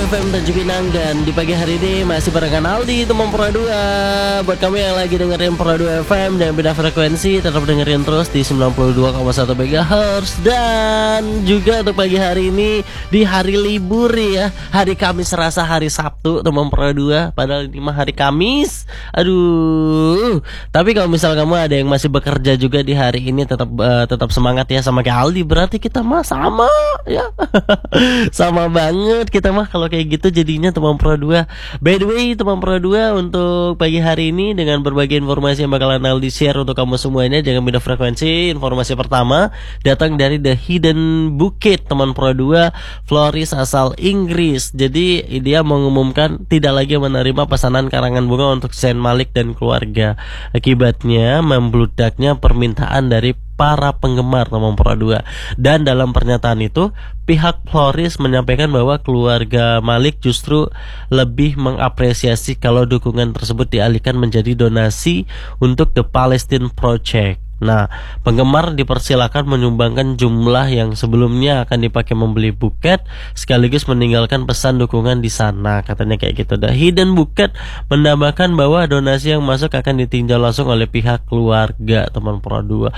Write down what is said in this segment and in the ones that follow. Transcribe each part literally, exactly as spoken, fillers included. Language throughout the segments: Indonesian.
F M Tanjung Pinang. Dan di pagi hari ini masih barengan Aldi, teman Pro dua. Buat kamu yang lagi dengerin Pro dua F M dan beda frekuensi, tetap dengerin terus di sembilan puluh dua koma satu megahertz. Dan juga untuk pagi hari ini di hari libur ya, hari Kamis rasa hari Sabtu teman Pro dua. Padahal ini mah hari Kamis. Aduh. Tapi kalau misal kamu ada yang masih bekerja juga di hari ini, tetap uh, tetap semangat ya sama kayak Aldi. Berarti kita mah sama ya. Sama banget kita mah kalau kayak gitu jadinya teman Pro dua. By the way teman Pro dua, untuk pagi hari ini dengan berbagai informasi yang bakalan Aldi share untuk kamu semuanya, jangan beda frekuensi. Informasi pertama datang dari The Hidden Bouquet teman Pro dua, floris asal Inggris. Jadi dia mengumumkan tidak lagi menerima pesanan karangan bunga untuk Zayn Malik dan keluarga. Akibatnya membludaknya permintaan dari para penggemar teman Pro dua. Dan dalam pernyataan itu, pihak floris menyampaikan bahwa keluarga Malik justru lebih mengapresiasi kalau dukungan tersebut dialihkan menjadi donasi untuk The Palestine Project. Nah, penggemar dipersilakan menyumbangkan jumlah yang sebelumnya akan dipakai membeli buket, sekaligus meninggalkan pesan dukungan di sana, katanya kayak gitu. The Hidden Bouquet menambahkan bahwa donasi yang masuk akan ditinjau langsung oleh pihak keluarga teman Pro dua.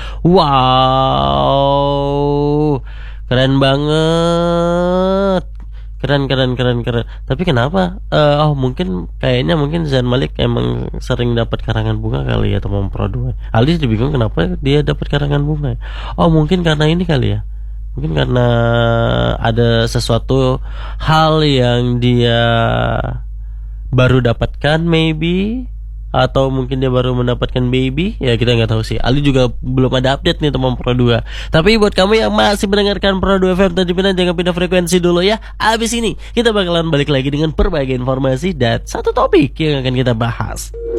Wow, keren banget. Keren keren keren keren. Tapi kenapa? Uh, oh mungkin kayaknya mungkin Zayn Malik emang sering dapat karangan bunga kali ya teman Pro dua. Aldi jadi bingung kenapa dia dapat karangan bunga. Oh mungkin karena ini kali ya. Mungkin karena ada sesuatu hal yang dia baru dapatkan maybe, atau mungkin dia baru mendapatkan baby. Ya kita nggak tahu sih. Ali juga belum ada update nih teman Pro dua. Tapi buat kamu yang masih mendengarkan Pro dua F M Tanjung Pinang, jangan pindah frekuensi dulu ya. Abis ini kita bakalan balik lagi dengan berbagai informasi dan satu topik yang akan kita bahas.